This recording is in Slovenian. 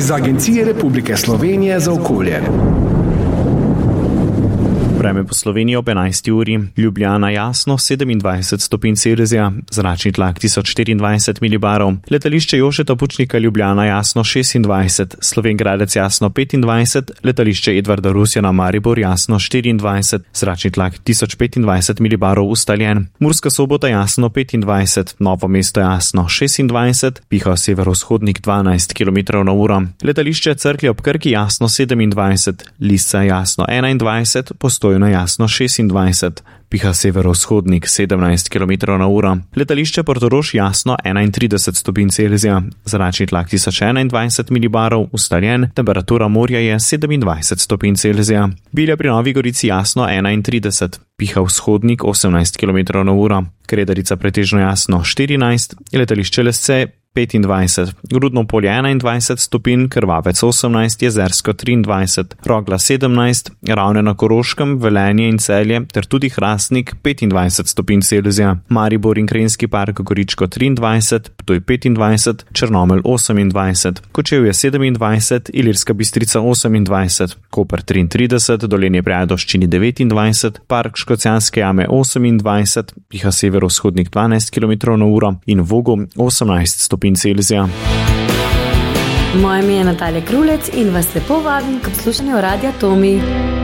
z Agencije Republike Slovenije za okolje. Vreme po Sloveniji ob 11. uri, Ljubljana jasno 27 stopinj Celzija, zračni tlak 1024 milibarov, letališče Jožeta Pučnika Ljubljana jasno 26, Slovenj Gradec jasno 25, letališče Edvarda Rusjana Maribor jasno 24, zračni tlak 1025 milibarov ustaljen, Murska Sobota jasno 25, Novo mesto jasno 26, piha severovzhodnik 12 km/h, letališče Cerklje ob Krki jasno 27, Lisca jasno 21, Postojna jasno 26, piha severovzhodnik 17 km/h, letališče Portorož jasno 31 stopinj Celzija, zračni tlak 1021 milibarov, ustaljen, temperatura morja je 27 stopinj Celzija, Bilja pri Novi Gorici jasno 31, piha vzhodnik 18 km/h, Kredarica pretežno jasno 14, letališče Lesce 25, Grudno polje 21 stopinj, Krvavec 18, Jezersko 23, Rogla 17, Ravne na Koroškem, Velenje in Celje ter tudi Hrastnik 25 stopinj Celzija, Maribor in Krajinski park Goričko 23, Ptuj 25, Črnomelj 28, Kočevje 27, Ilirska Bistrica 28, Koper 33, Dolenje pri Ajdovščini 29, Park Škocjanske jame 28, piha severovzhodnik 12 km/h in Vogo 18 stopinj Celzija. Moje ime je Natalija Krulec in vas lepo vabim k poslušanju Radia Tomi.